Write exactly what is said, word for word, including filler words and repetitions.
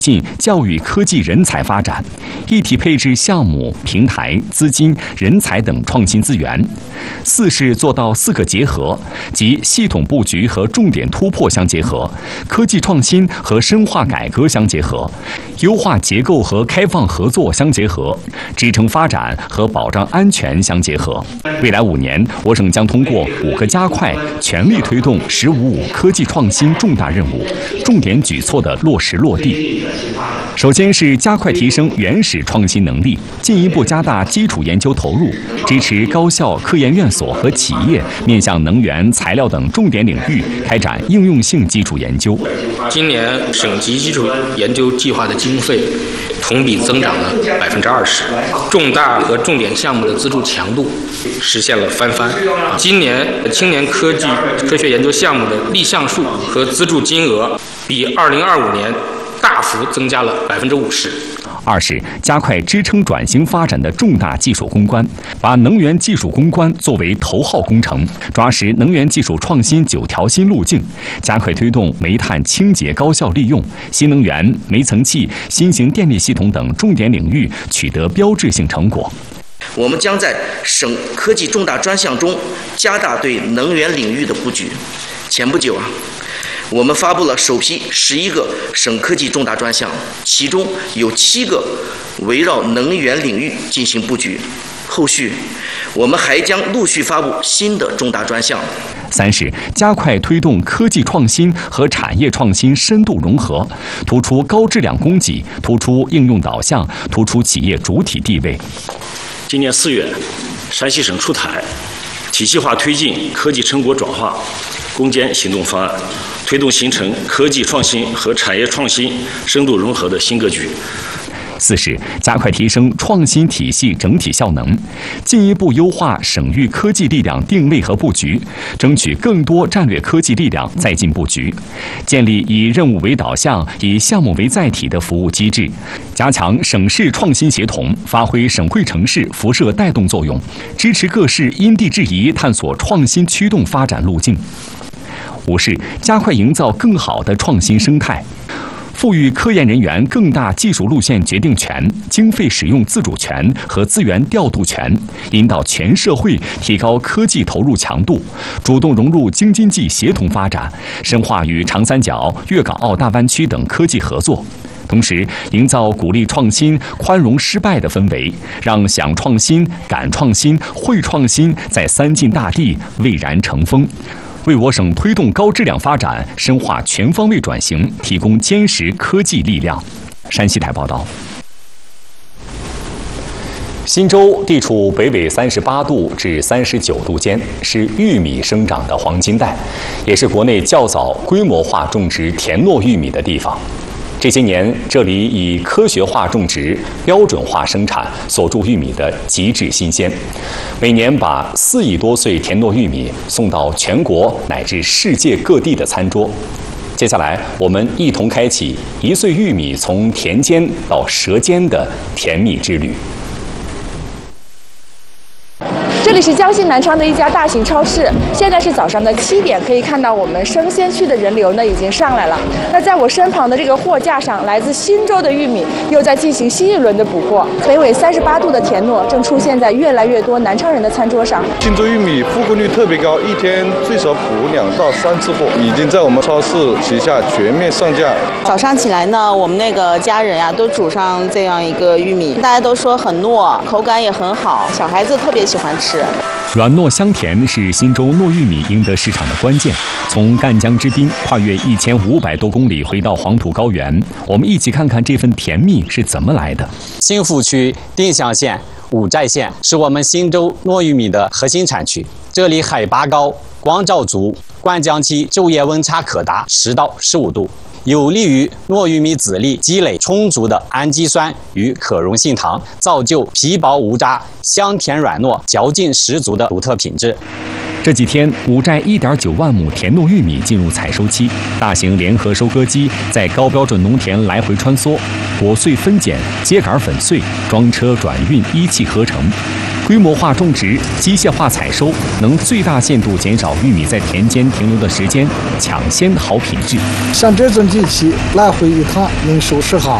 进教育科技人才发展，一体配置项目、平台、资金、人才等创新资源。四是做到四个结合，即系统布局和重点突破相结合，科技创新和深化改革相结合，优化结构和开放合作相结合，支撑发展和保障安全相结合。未来五年，我省将通过五个加快，全力推动“十五五”科技创新重大任务，重点举措的落实落地。首先是加快提升原始创新能力，进一步加大基础研究投入，支持高校、科研院所和企业面向能源、材料等重点领域开展应用性基础研究。 今年省级基础研究计划的经费同比增长了百分之二十，重大和重点项目的资助强度实现了翻番。今年青年科技科学研究项目的立项数和资助金额比二零二五年大幅增加了百分之五十。 二是加快支撑转型发展的重大技术攻关，把能源技术攻关作为头号工程，抓实能源技术创新九条新路径，加快推动煤炭清洁高效利用、新能源、煤层气、新型电力系统等重点领域取得标志性成果。 我们将在省科技重大专项中加大对能源领域的布局。前不久啊，我们发布了首批十一个省科技重大专项，其中有七个围绕能源领域进行布局。后续我们还将陆续发布新的重大专项。 三是加快推动科技创新和产业创新深度融合，突出高质量供给，突出应用导向，突出企业主体地位。 今年四月，山西省出台体系化推进科技成果转化攻坚行动方案，推动形成科技创新和产业创新深度融合的新格局。 四是加快提升创新体系整体效能，进一步优化省域科技力量定位和布局，争取更多战略科技力量再进布局，建立以任务为导向、以项目为载体的服务机制，加强省市创新协同，发挥省会城市辐射带动作用，支持各市因地制宜探索创新驱动发展路径。五是加快营造更好的创新生态，赋予科研人员更大技术路线决定权、经费使用自主权和资源调度权，引导全社会提高科技投入强度，主动融入京津冀协同发展，深化与长三角、粤港澳大湾区等科技合作。同时，营造鼓励创新、宽容失败的氛围，让想创新、敢创新、会创新在三晋大地蔚然成风，为我省推动高质量发展、深化全方位转型提供坚实科技力量。山西台报道。忻州地处北纬三十八度至三十九度间，是玉米生长的黄金带，也是国内较早规模化种植田糯玉米的地方。这些年，这里以科学化种植、标准化生产锁住玉米的极致新鲜，每年把四亿多穗田糯玉米送到全国乃至世界各地的餐桌。接下来，我们一同开启一穗玉米从田间到舌尖的甜蜜之旅。 这里是江西南昌的一家大型超市，现在是早上的七点，可以看到我们生鲜区的人流呢已经上来了。那在我身旁的这个货架上，来自忻州的玉米又在进行新一轮的补货。北纬三十八度的田糯正出现在越来越多南昌人的餐桌上。 忻州玉米复购率特别高，一天最少补两到三次货，已经在我们超市旗下全面上架。 早上起来呢，我们那个家人呀都煮上这样一个玉米，大家都说很糯，口感也很好，小孩子特别喜欢吃。 软糯香甜是忻州糯玉米赢得市场的关键。从赣江之滨跨越一千五百多公里回到黄土高原，我们一起看看这份甜蜜是怎么来的。 兴福区定襄县五寨县是我们忻州糯玉米的核心产区，这里海拔高，光照足，灌浆期昼夜温差可达十到十五度，有利于糯玉米籽粒积累充足的氨基酸与可溶性糖，造就皮薄无渣、香甜软糯、嚼劲十足的独特品质。 这几天，五寨 一点九万亩田糯玉米进入采收期，大型联合收割机在高标准农田来回穿梭，果穗分拣、秸秆粉碎、装车转运一气呵成。 规模化种植、机械化采收，能最大限度减少玉米在田间停留的时间，抢先好品质。 像这种机器来回一趟能收十行。